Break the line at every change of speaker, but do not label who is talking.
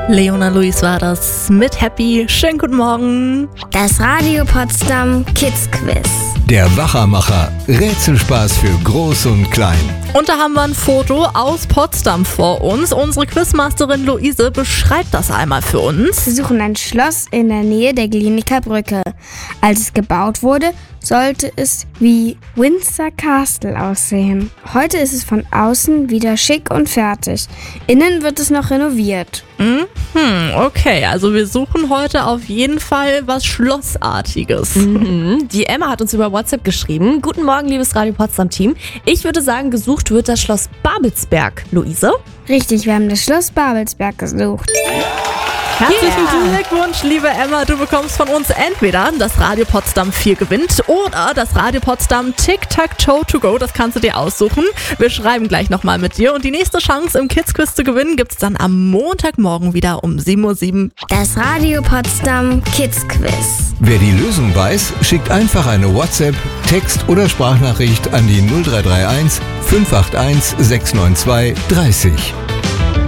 Leona Luis war das mit Happy. Schönen guten Morgen.
Das Radio Potsdam Kids Quiz.
Der Wachermacher. Rätselspaß für Groß und Klein.
Und da haben wir ein Foto aus Potsdam vor uns. Unsere Quizmasterin Luise beschreibt das einmal für uns.
Wir suchen ein Schloss in der Nähe der Glienicker Brücke. Als es gebaut wurde, sollte es wie Windsor Castle aussehen. Heute ist es von außen wieder schick und fertig. Innen wird es noch renoviert.
Okay, also wir suchen heute auf jeden Fall was Schlossartiges.
Die Emma hat uns über WhatsApp geschrieben. Guten Morgen, liebes Radio Potsdam Team. Ich würde sagen, gesucht wird das Schloss Babelsberg. Luise?
Richtig, wir haben das Schloss Babelsberg gesucht.
Herzlichen Glückwunsch, liebe Emma. Du bekommst von uns entweder das Radio Potsdam 4 gewinnt oder das Radio Potsdam Tic-Tac-Toe to go. Das kannst du dir aussuchen. Wir schreiben gleich nochmal mit dir. Und die nächste Chance im Kids Quiz zu gewinnen gibt's dann am Montagmorgen wieder um 7:07 Uhr.
Das Radio Potsdam Kids Quiz.
Wer die Lösung weiß, schickt einfach eine WhatsApp, Text- oder Sprachnachricht an die 0331 581 692 30.